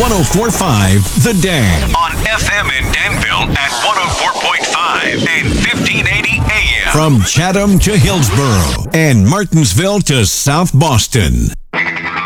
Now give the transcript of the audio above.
1045 The Dan. On FM in Danville at 104.5 and 1580 AM. From Chatham to Hillsborough and Martinsville to South Boston.